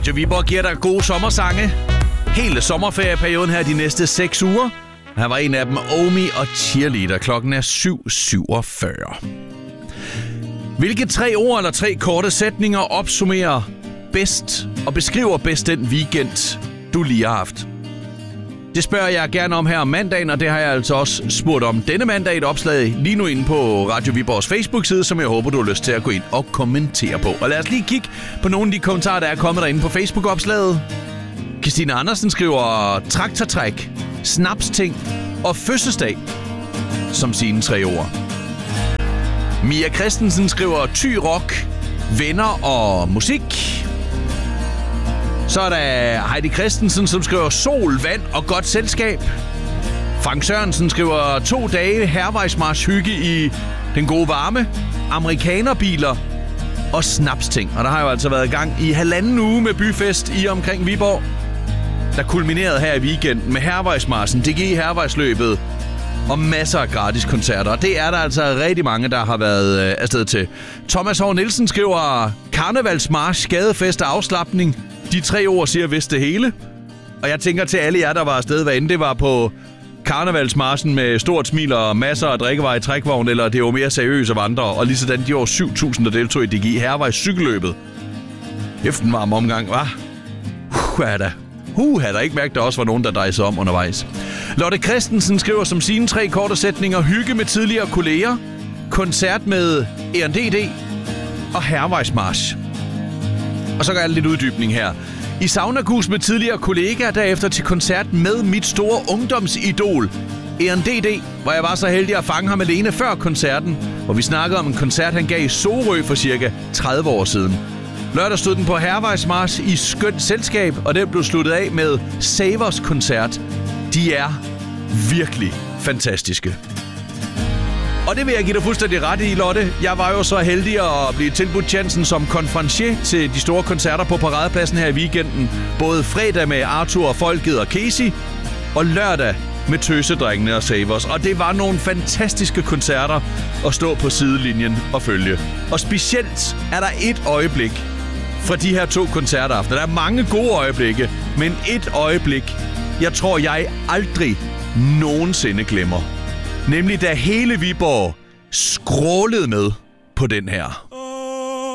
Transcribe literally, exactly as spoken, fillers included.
Radio Viborg giver dig gode sommersange. Hele sommerferieperioden her de næste seks uger. Her var en af dem, Omi og Cheerleader. Klokken er syv syvogfyrre. Hvilke tre ord eller tre korte sætninger opsummerer bedst og beskriver bedst den weekend, du lige har haft? Det spørger jeg gerne om her om mandagen, og det har jeg altså også spurgt om denne mandag i et opslag lige nu inde på Radio Viborgs Facebook-side, som jeg håber, du har lyst til at gå ind og kommentere på. Og lad os lige kigge på nogle af de kommentarer, der er kommet derinde på Facebook-opslaget. Christine Andersen skriver traktortræk, snapsting og fødselsdag som sine tre ord. Mia Christensen skriver ty-rock, venner og musik. Så er der Heidi Christensen, som skriver sol, vand og godt selskab. Frank Sørensen skriver to dage hærvejsmarsch hygge i den gode varme, amerikanerbiler og snapsting. Og der har jo altså været i gang i halvanden uge med byfest i omkring Viborg, der kulminerede her i weekenden med hærvejsmarchen, D G Hærvejsløbet og masser af gratis koncerter. Og det er der altså rigtig mange, der har været øh, afsted til. Thomas Hov Nielsen skriver karnevalsmarch, gadefest og afslapning. De tre ord siger vist det hele. Og jeg tænker til alle jer, der var afsted, hvad end det var på karnevalsmarchen med stort smil og masser af drikkevarer i trækvogn, eller det var mere seriøse vandre. Og lige sådan de over syv tusind, der deltog i D G Hærvejs cykelløbet. Efter en varm omgang, hva'? Uh, er der. Uh, havde der ikke mærket, der også var nogen, der drejede sig om undervejs. Lotte Christensen skriver som sine tre korte sætninger: hygge med tidligere kolleger, koncert med E N D D og hærvejsmarch. Og så gør jeg lidt uddybning her. I saunagus med tidligere kollegaer, derefter til koncert med mit store ungdomsidol, E N D D, hvor jeg var så heldig at fange ham alene før koncerten, hvor vi snakkede om en koncert, han gav i Sorø for cirka tredive år siden. Lørdag stod den på hærvejsmarch i skønt selskab, og den blev sluttet af med Savers koncert. De er virkelig fantastiske. Og det vil jeg give dig fuldstændig ret i, Lotte. Jeg var jo så heldig at blive tilbudt chancen som konferencier til de store koncerter på Paradepladsen her i weekenden. Både fredag med Arthur og Folket og Casey, og lørdag med Tøsedrengene og Savers. Og det var nogle fantastiske koncerter at stå på sidelinjen og følge. Og specielt er der et øjeblik fra de her to koncertaftener. Der er mange gode øjeblikke, men et øjeblik, jeg tror, jeg aldrig nogensinde glemmer. Nemlig da hele Viborg skrålede med på den her.